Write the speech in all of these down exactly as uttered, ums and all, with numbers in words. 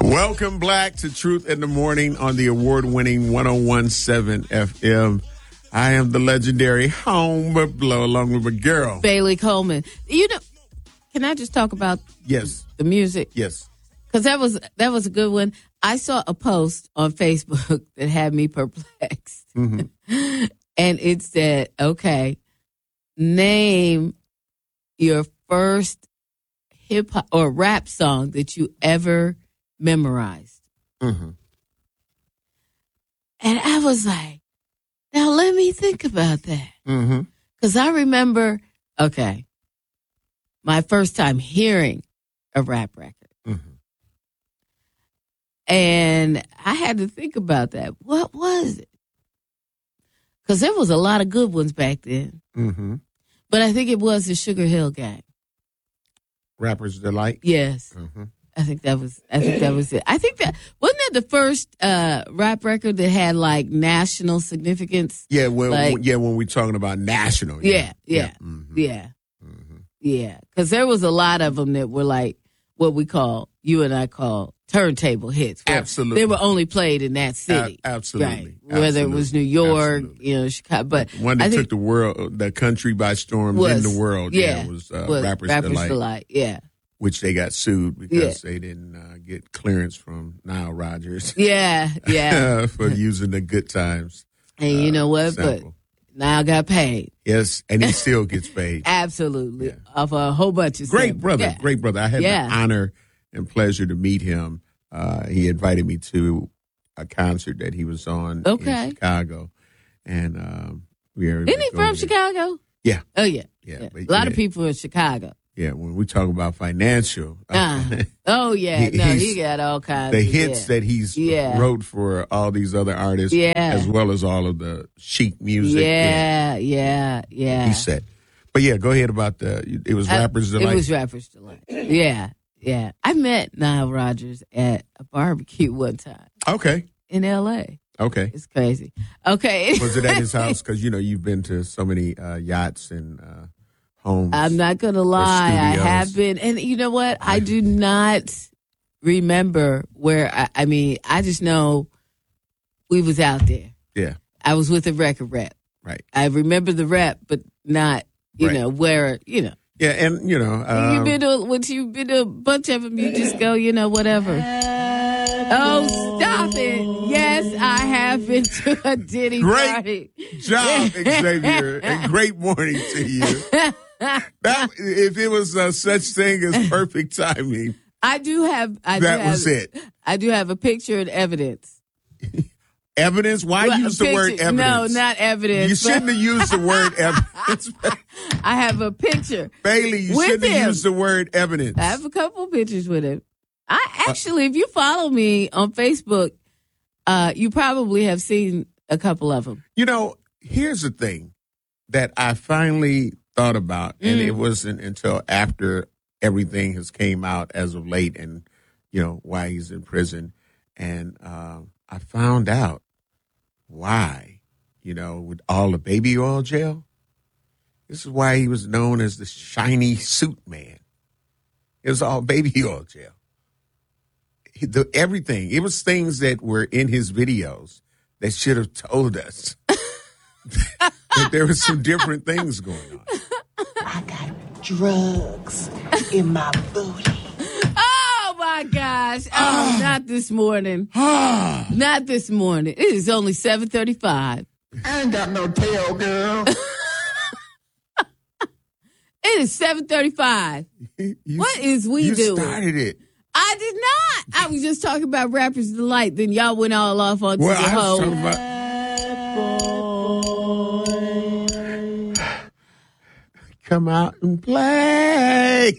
Welcome back to Truth in the Morning on the award-winning one oh one point seven F M. I am the legendary Home Blow along with my girl, Bailey Coleman. You know, can I just talk about yes the music? Yes. Because that was, that was a good one. I saw a post on Facebook that had me perplexed. Mm-hmm. And it said, okay, name your first hip-hop or rap song that you ever memorized. Mm-hmm. And I was like, now let me think about that. Mm-hmm. Because I remember, okay, my first time hearing a rap record. Mm-hmm. And I had to think about that. What was it? Because there was a lot of good ones back then. Mm-hmm. But I think it was the Sugar Hill Gang. Rapper's Delight? Yes. Mm-hmm. I think that was I think that was it. I think that wasn't that the first uh, rap record that had like national significance? Yeah, when like, yeah, when we're talking about national. Yeah, yeah. yeah. Yeah. Mm-hmm. Yeah. Mm-hmm. Yeah. Because there was a lot of them that were like what we call, you and I call turntable hits. Absolutely. They were only played in that city. A- absolutely. Right. Whether absolutely. it was New York, absolutely. you know, Chicago. But one that I think took the world, the country by storm was, in the world. Yeah. yeah was, uh, was Rapper's, Rapper's Delight. Delight. Yeah. Which they got sued because yeah. they didn't uh, get clearance from Nile Rodgers. Yeah, yeah. for using the Good Times. And uh, you know what? sample. But Nile got paid. Yes, and he still gets paid. Absolutely. Yeah. Off a whole bunch of Great samples. brother, Yeah. great brother. I had yeah. the honor and pleasure to meet him. Uh, he invited me to a concert that he was on okay. in Chicago. And um, we were Isn't he from there. Chicago? Yeah. Oh, yeah. Yeah. yeah. But, a lot yeah. of people in Chicago. Yeah, when we talk about financial. Uh, oh, yeah. he, no, he got all kinds The of hits yeah. that he's yeah. wrote for all these other artists, yeah. as well as all of the chic music. Yeah, yeah, yeah. He said. But yeah, go ahead about the, it was Rapper's Delight. It was Rapper's Delight. Yeah, yeah. I met Nile Rodgers at a barbecue one time. Okay. In L A. Okay. It's crazy. Okay. Was it at his house? Because, you know, you've been to so many uh, yachts and uh, homes. I'm not going to lie. I have been. And you know what? I do not remember where, I, I mean, I just know we was out there. Yeah. I was with a record rep. Right. I remember the rep, but not, you right. know, where, you know. Yeah, and, you know. Um, you've been to, once you've been to a bunch of them, you just go, you know, whatever. Oh, stop it. Yes, I have been to a Diddy great party. Great job, Xavier, and great morning to you. That, if it was uh, such thing as perfect timing. I do have. I that do have, was it. I do have a picture and evidence. Evidence? Why well, use the picture, word evidence? No, not evidence. You shouldn't have used the word evidence. I have a picture. Bailey, you shouldn't him. have used the word evidence. I have a couple pictures with him. I actually, uh, if you follow me on Facebook, uh, you probably have seen a couple of them. You know, here's the thing that I finally thought about, and mm. it wasn't until after everything has came out as of late, and you know why he's in prison, and uh, I found out why. You know, with all the baby oil gel, this is why he was known as the shiny suit man. It was all baby oil gel. The, everything. It was things that were in his videos that should have told us that there was some different things going on. I got drugs in my booty. Oh, my gosh. Oh, not this morning. Not this morning. It is only seven thirty-five. I ain't got no tail, girl. It is seven thirty-five. You, what is we you doing? You started it. I did not. I was just talking about Rapper's Delight. Then y'all went all off onto well, the I whole. Was talking about... Come out and play.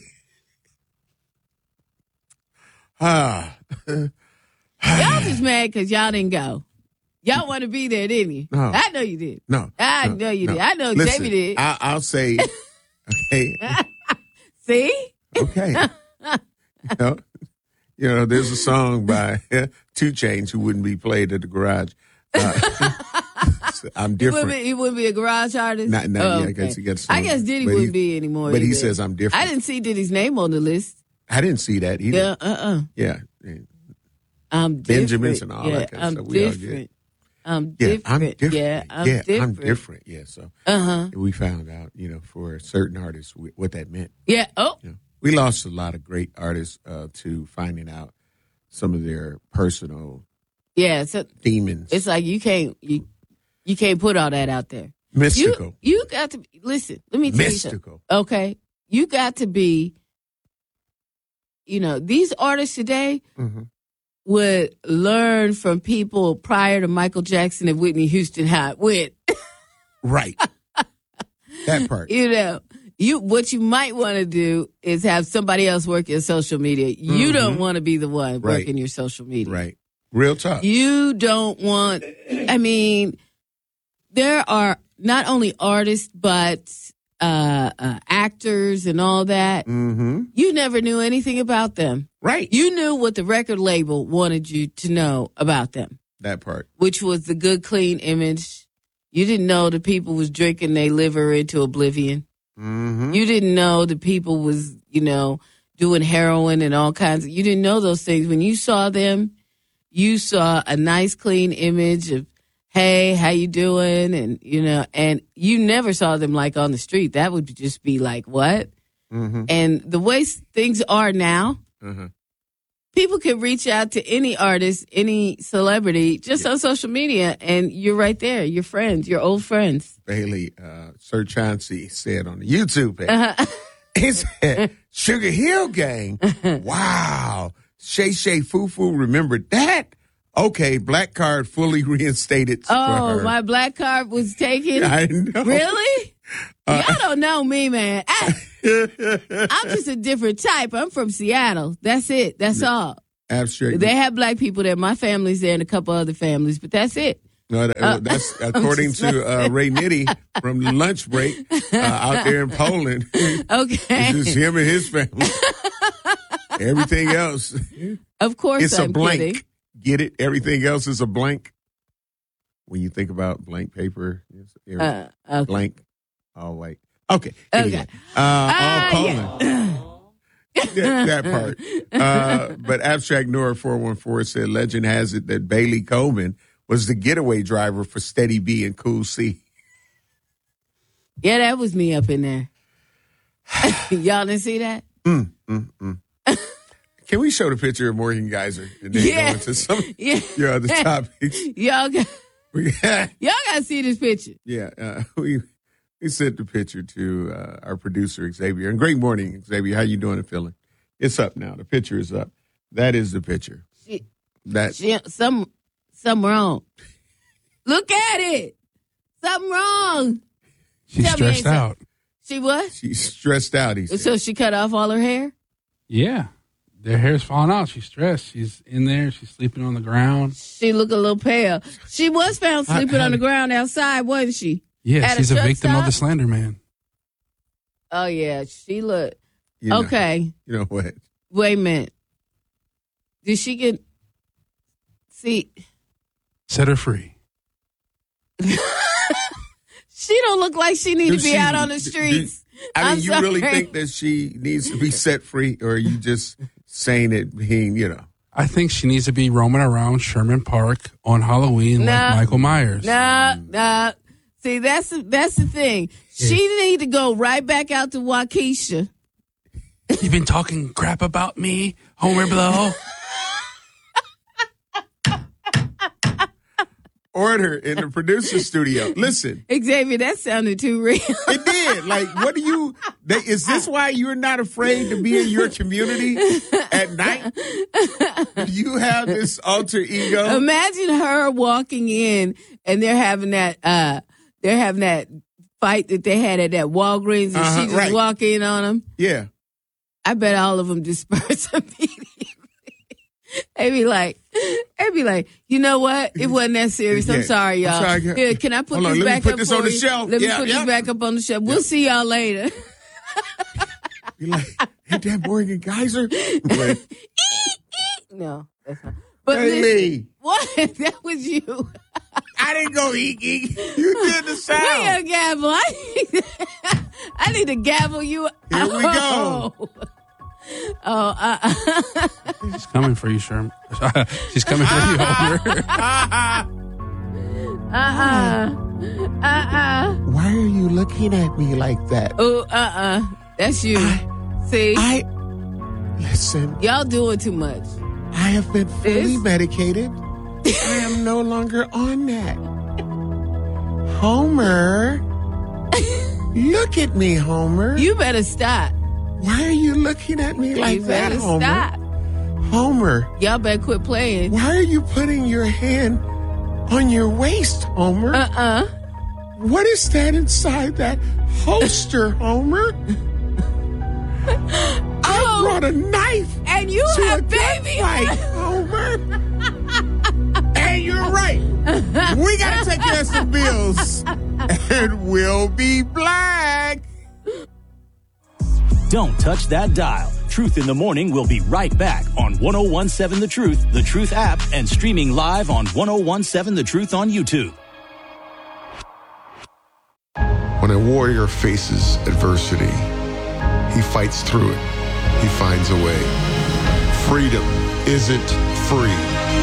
Ah. Y'all just mad because y'all didn't go. Y'all want to be there, didn't you? No. I know you did. No. I no, know you no. did. I know Listen, Jamie did. I, I'll say, okay. See? Okay. You know, you know, there's a song by Two Chainz who wouldn't be played at the garage. Uh, I'm different. He wouldn't, be, he wouldn't be a garage artist? Not, not oh, yet. Okay. I guess, he gets some, I guess Diddy wouldn't he, be anymore. But either. he says I'm different. I didn't see Diddy's name on the list. I didn't see that either. Yeah, uh-uh. Yeah. I'm Benjamins different. and all yeah, that kind of I'm stuff. We all different. get. I'm Yeah, different. I'm different. Yeah, I'm yeah, different. I'm different. Yeah, so Uh huh. we found out, you know, for certain artists, wh- what that meant. Yeah. Oh. You know, we lost a lot of great artists uh, to finding out some of their personal Yeah. So demons. it's like you can't you you can't put all that out there. mystical. You you got to listen. Let me tell you something. Mystical. Okay, you got to be. You know, these artists today Mm-hmm. would learn from people prior to Michael Jackson and Whitney Houston how it went. Right. That part. You know, you what you might want to do is have somebody else work your social media. You Mhm. don't want to be the one Right. working your social media. Right. Real talk. You don't want. I mean, there are not only artists but uh, uh, actors and all that. Mm-hmm. You never knew anything about them. Right. You knew what the record label wanted you to know about them, That part. which was the good, clean image. You didn't know the people was drinking their liver into oblivion. Mm-hmm. You didn't know the people was, you know, doing heroin and all kinds of, you didn't know those things. When you saw them, you saw a nice, clean image of, hey, how you doing? And, you know, and you never saw them like on the street. That would just be like, what? Mm-hmm. And the way s- things are now, Uh-huh. people can reach out to any artist, any celebrity, just on social media, and you're right there. You're friends. You're old friends. Bailey, uh, Sir Chauncey said on the YouTube page, Uh-huh. he said, Sugar Hill Gang. Wow. Shay Shay Foo Foo remembered that? Okay, black card fully reinstated for Oh, her. my black card was taken. I know. Really? Uh, Y'all don't know me, man. I, I'm just a different type. I'm from Seattle. That's it. That's all. Abstract. They have black people there. My family's there and a couple other families, but that's it. No, that, Uh, that's according just to uh, Ray Nitty from the lunch break uh, out there in Poland. Okay. It's just him and his family. Everything else, Of course, it's a I'm blank. kidding. Get it? Everything else is a blank. When you think about blank paper, it's every- Uh, okay. blank, all white. Okay. Okay. Anyway, uh, Ah, all Poland. that, that part. Uh, but Abstract Nora four one four said, legend has it that Bailey Coleman was the getaway driver for Steady B and Cool C. Yeah, that was me up in there. Y'all didn't see that? Mm, mm, mm. Can we show the picture of Morgan Geyser and then Yeah. go into some of Yeah. your other topics? Y'all got, We got, y'all got to see this picture. yeah, uh, we we sent the picture to uh, our producer Xavier. And great morning, Xavier. How you doing and feeling? It's up now. The picture is up. That is the picture. She, That she, some, something wrong. Look at it. Something wrong. She's Tell me ain't stressed so- out. She what? she's stressed out. He said. So she cut off all her hair? Yeah. Their hair's falling out. She's stressed. She's in there. She's sleeping on the ground. She look a little pale. She was found I- sleeping I- on the ground outside, wasn't she? Yeah, At a she's a, truck victim of the stop? Slender Man. Oh, yeah. She look. You know- Okay. You know what? Wait a minute. Did she get. See, Set her free. she don't look like she need Do to be she- out on the do- streets. I mean, I'm you really sorry. think that she needs to be set free, or are you just saying it being, you know? I think she needs to be roaming around Sherman Park on Halloween No. like Michael Myers. Nah, nah. See, that's the, that's the thing. She need to go right back out to Waukesha. You've been talking crap about me, Homer Blow. Order in the producer studio. Listen, Xavier, that sounded too real. it did. Like, what do you? They, is this why you're not afraid to be in your community at night? Do you have this alter ego? Imagine her walking in and they're having that uh they're having that fight that they had at that Walgreens and Uh-huh, she just right. walk in on them. Yeah. I bet all of them disperse immediately. They be like, they be like, you know what? It wasn't that serious. I'm Yeah. sorry, I'm y'all. sorry. Here, can I put Hold on, this let me back put up this for on the you? shelf. Let me Yeah, put yeah. this back up on the shelf. We'll see y'all later. You're like, ain't that Morgan Geyser? But, No, that's not. But hey, listen, Lee, what? That was you. I didn't go eek eek. You did the Where sound. your gavel? I need, I need to gavel you. Here we go. Oh. Oh, uh, She's coming for you, Sherm. She's coming for you, Homer. uh-uh. Uh-uh. Why are you looking at me like that? Oh, uh-uh. That's you. See? I listen. Y'all doing too much. I have been fully This? medicated. I am no longer on that. Homer, look at me, Homer. You better stop. Why are you looking at me like You that, better Homer? stop. Homer, Y'all better quit playing. why are you putting your hand on your waist, Homer? Uh-uh. What is that inside that holster, Homer? I Oh. brought a knife And you to a have baby. gunfight, Homer. And you're right. We gotta take care of some bills, and we'll be black. Don't touch that dial. Truth in the Morning will be right back on ten seventeen The Truth, The Truth app, and streaming live on ten seventeen The Truth on YouTube. When a warrior faces adversity, he fights through it. He finds a way. Freedom isn't free.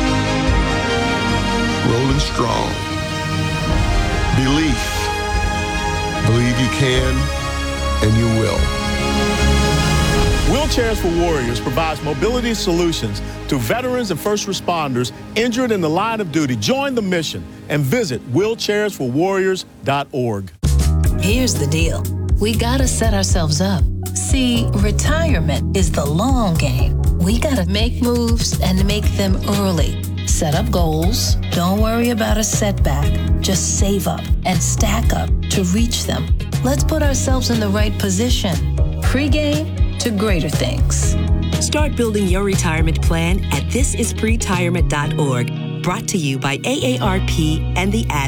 Rolling strong. Belief. Believe you can, and you will. Wheelchairs for Warriors provides mobility solutions to veterans and first responders injured in the line of duty. Join the mission and visit wheelchairs for warriors dot org. Here's the deal. We gotta set ourselves up. See, retirement is the long game. We gotta make moves and make them early. Set up goals. Don't worry about a setback. Just save up and stack up to reach them. Let's put ourselves in the right position. Pre-game to greater things. Start building your retirement plan at this is pretirement dot org. Brought to you by A A R P and the Ad